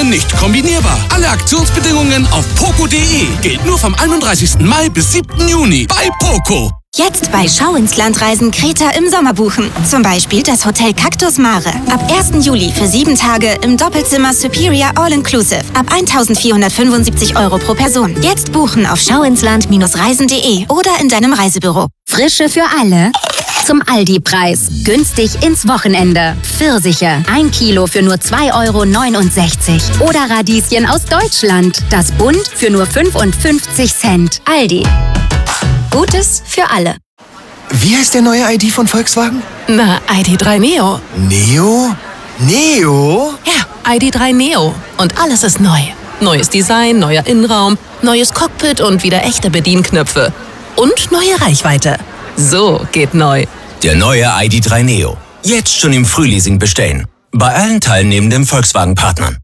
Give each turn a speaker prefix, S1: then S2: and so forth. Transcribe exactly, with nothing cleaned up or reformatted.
S1: Leistungen nicht kombinierbar. Alle Aktionsbedingungen auf poco punkt de. Gilt nur vom einunddreißigsten Mai bis siebten Juni bei Poco.
S2: Jetzt bei Schau ins Land Reisen Kreta im Sommer buchen. Zum Beispiel das Hotel Cactus Mare. Ab ersten Juli für sieben Tage im Doppelzimmer Superior All-Inclusive. Ab eintausendvierhundertfünfundsiebzig Euro pro Person. Jetzt buchen auf schauinsland reisen punkt de oder in deinem Reisebüro.
S3: Frische für alle. Zum Aldi-Preis. Günstig ins Wochenende. Pfirsiche. Ein Kilo für nur zwei Euro neunundsechzig. Oder Radieschen aus Deutschland. Das Bund für nur fünfundfünfzig Cent. Aldi. Gutes für alle.
S4: Wie heißt der neue I D von Volkswagen?
S5: Na, I D drei Neo.
S4: Neo? Neo?
S5: Ja, I D drei Neo. Und alles ist neu. Neues Design, neuer Innenraum, neues Cockpit und wieder echte Bedienknöpfe. Und neue Reichweite. So geht neu.
S6: Der neue I D drei Neo. Jetzt schon im Frühleasing bestellen. Bei allen teilnehmenden Volkswagen-Partnern.